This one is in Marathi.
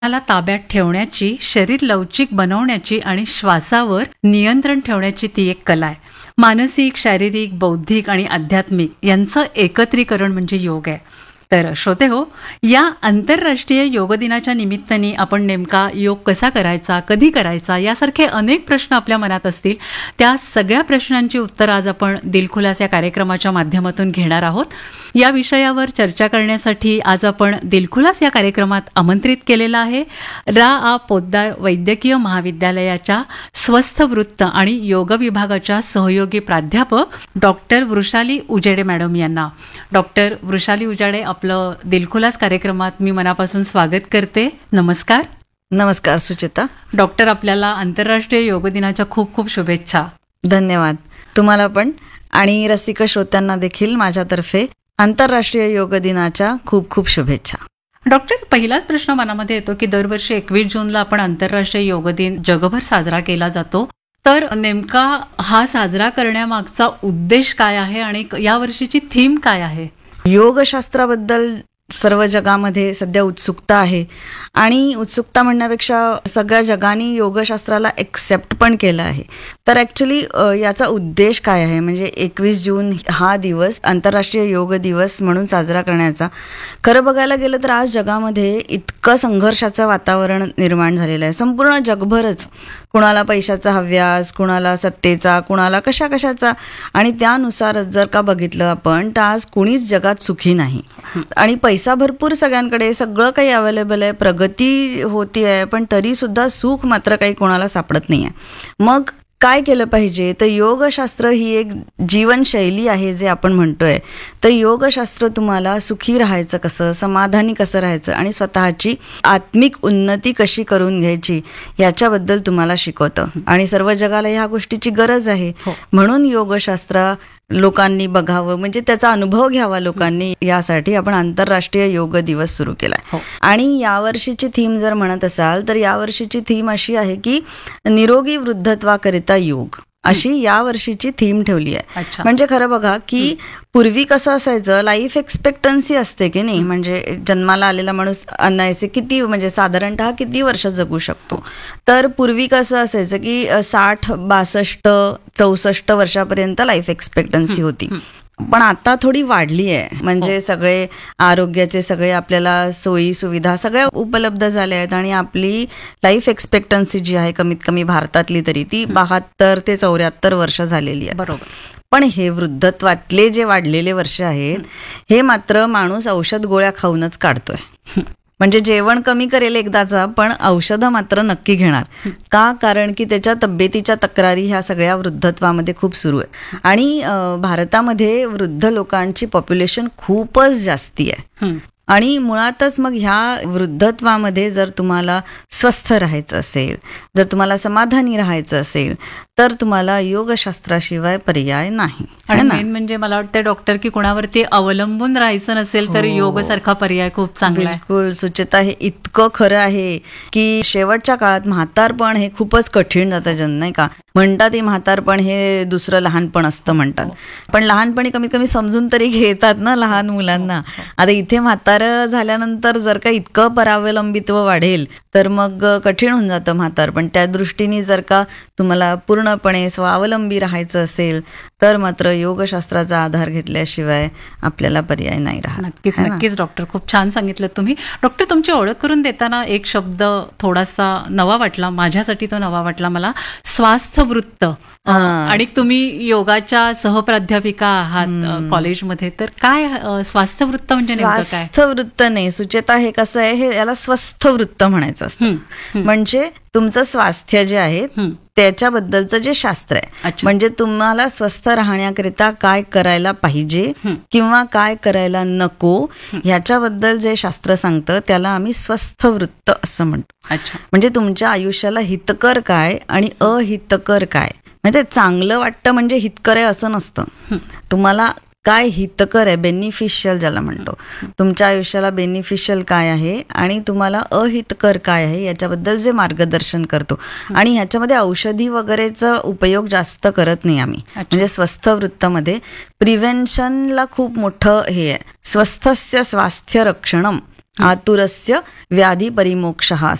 ला ताब्यात ठेवण्याची, शरीर लवचिक बनवण्याची आणि श्वासावर नियंत्रण ठेवण्याची ती एक कला आहे. मानसिक, शारीरिक, बौद्धिक आणि आध्यात्मिक यांचं एकत्रीकरण म्हणजे योग आहे. तर श्रोते हो, या आंतरराष्ट्रीय योग दिनाच्या निमित्ताने आपण नेमका योग कसा करायचा, कधी करायचा यासारखे अनेक प्रश्न आपल्या मनात असतील. त्या सगळ्या प्रश्नांची उत्तर आज आपण दिलखुलास या कार्यक्रमाच्या माध्यमातून घेणार आहोत. या विषयावर चर्चा करण्यासाठी आज आपण दिलखुलास या कार्यक्रमात आमंत्रित केलेलं आहे रा. पोद्दार वैद्यकीय महाविद्यालयाच्या स्वस्थ वृत्त आणि योग विभागाच्या सहयोगी प्राध्यापक डॉक्टर वृषाली उजेडे मॅडम यांना. डॉक्टर वृषाली उजेडे, आपलं दिलखुलास कार्यक्रमात मी मनापासून स्वागत करते. नमस्कार. नमस्कार सुचिता. डॉक्टर, आपल्याला आंतरराष्ट्रीय योग दिनाच्या खूप खूप शुभेच्छा. धन्यवाद. तुम्हाला पण आणि रसिक श्रोत्यांना देखील माझ्यातर्फे आंतरराष्ट्रीय योग दिनाच्या खूप खूप शुभेच्छा. डॉक्टर, पहिलाच प्रश्न मनामध्ये येतो की दरवर्षी 21 जूनला आपण आंतरराष्ट्रीय योग दिन जगभर साजरा केला जातो. तर नेमका हा साजरा करण्यामागचा उद्देश काय आहे आणि यावर्षीची थीम काय आहे? योगशास्त्राबद्दल सर्व जगामध्ये सध्या उत्सुकता आहे आणि उत्सुकता म्हणण्यापेक्षा सगळ्या जगाने योगशास्त्राला एक्सेप्ट पण केलं आहे. तर ॲक्च्युली याचा उद्देश काय आहे, म्हणजे 21 जून हा दिवस आंतरराष्ट्रीय योग दिवस म्हणून साजरा करण्याचा. खरं बघायला गेलं तर आज जगामध्ये इतकं संघर्षाचं वातावरण निर्माण झालेलं आहे. संपूर्ण जगभरच कुणाला पैशाचा हव्यास, कुणाला सत्तेचा, कुणाला कशाचा, आणि त्यानुसारच जर का बघितलं आपण तर आज कुणीच जगात सुखी नाही. आणि पैसा भरपूर सगळ्यांकडे, सगळं काही अवेलेबल आहे, प्रगती होती आहे, पण तरी सुद्धा सुख मात्र काही कोणाला सापडत नाही आहे. मग काय केलं पाहिजे? तर योगशास्त्र ही एक जीवनशैली आहे जे आपण म्हणतोय. तर योगशास्त्र तुम्हाला सुखी राहायचं कसं, समाधानी कसं राहायचं आणि स्वतःची आत्मिक उन्नती कशी करून घ्यायची याच्याबद्दल तुम्हाला शिकवतं. आणि सर्व जगाला ह्या गोष्टीची गरज आहे. म्हणून योगशास्त्र लोकांनी बघावं, म्हणजे त्याचा अनुभव घ्यावा लोकांनी, यासाठी आपण आंतरराष्ट्रीय योग दिवस सुरू केलाय. आणि यावर्षीची थीम जर म्हणत असाल तर यावर्षीची थीम अशी आहे की निरोगी वृद्धत्वाकरिता योग, अशी यावर्षीची थीम ठेवली आहे. म्हणजे खरं बघा की पूर्वी कसं असायचं, लाईफ एक्सपेक्टन्सी असते की नाही, म्हणजे जन्माला आलेला माणूस अनायसे किती, म्हणजे साधारणतः किती वर्ष जगू शकतो. तर पूर्वी कसं असायचं की 60, 62, 64 वर्षापर्यंत लाईफ एक्सपेक्टन्सी होती. पण आता थोडी वाढली आहे. म्हणजे सगळे आरोग्याचे सगळे आपल्याला सोयी सुविधा सगळ्या उपलब्ध झाल्या आहेत आणि आपली लाईफ एक्सपेक्टन्सी जी आहे कमीत कमी भारतातली तरी ती 72 ते 74 वर्ष झालेली आहे. बरोबर. पण हे वृद्धत्वातले जे वाढलेले वर्ष आहेत हे मात्र माणूस औषध गोळ्या खाऊनच काढतोय. म्हणजे जेवण कमी करेल एकदाचा, पण औषधं मात्र नक्की घेणार. का? कारण की त्याच्या तब्येतीच्या तक्रारी ह्या सगळ्या वृद्धत्वामध्ये खूप सुरू आहे. आणि भारतामध्ये वृद्ध लोकांची पॉप्युलेशन खूपच जास्ती आहे. आणि मुळातच मग ह्या वृद्धत्वामध्ये जर तुम्हाला स्वस्थ राहायचं असेल, जर तुम्हाला समाधानी राहायचं असेल तर तुम्हाला योगशास्त्राशिवाय पर्याय नाही. आणि मेन म्हणजे मला वाटतं डॉक्टर की कोणावरती अवलंबून राहायचं नसेल तर योग सारखा पर्याय खूप चांगला आहे. बिलकुल सुचिता, हे इतकं खरं आहे की शेवटच्या काळात म्हातारपण हे खूपच कठीण जातं नाही का. म्हणतात हे म्हातारपण हे दुसरं लहानपण असतं म्हणतात, पण लहानपणी कमीत कमी समजून तरी घेतात ना लहान मुलांना. आता इथे म्हातार झाल्यानंतर जर का इतकं परावलंबित्व वाढेल तर मग कठीण होऊन जातं म्हातारपण. त्या दृष्टीने जर का तुम्हाला पूर्णपणे स्वावलंबी राहायचं असेल तर मात्र योगशास्त्राचा आधार घेतल्याशिवाय आपल्याला पर्याय नाही राहत. नक्कीच नक्कीच डॉक्टर, खूप छान सांगितलं तुम्ही. डॉक्टर, तुमची ओळख करून देताना एक शब्द थोडासा नवा वाटला, माझ्यासाठी तो नवा वाटला मला, स्वास्थ्य वृत्त. आणि तुम्ही योगाच्या सहप्राध्यापिका आहात कॉलेजमध्ये, तर काय स्वास्थ्य वृत्त म्हणजे नेमकं काय? स्वास्थ्य वृत्त नाही सुचेता, हे कसं आहे, हे याला स्वस्थ वृत्त म्हणायचं असतं. म्हणजे तुमचं स्वास्थ्य जे आहे त्याच्याबद्दलचं जे शास्त्र आहे. म्हणजे तुम्हाला स्वस्थ राहण्याकरिता काय करायला पाहिजे किंवा काय करायला नको ह्याच्याबद्दल जे शास्त्र सांगतं त्याला आम्ही स्वस्थ वृत्त असं म्हणतो. म्हणजे तुमच्या आयुष्याला हितकर काय आणि अहितकर काय, म्हणजे चांगलं वाटतं म्हणजे हितकर आहे असं नसतं. तुम्हाला काय हितकर आहे, बेनिफिशियल ज्याला म्हणतो, तुमच्या आयुष्याला बेनिफिशियल काय आहे आणि तुम्हाला अहितकर काय आहे याच्याबद्दल जे मार्गदर्शन करतो. आणि ह्याच्यामध्ये औषधी वगैरेचा उपयोग जास्त करत नाही आम्ही. म्हणजे स्वस्थ वृत्तमध्ये प्रिव्हेन्शनला खूप मोठं हे आहे. स्वस्थस्य स्वास्थ्य रक्षणम आतुरस्य व्याधी परिमोक्षः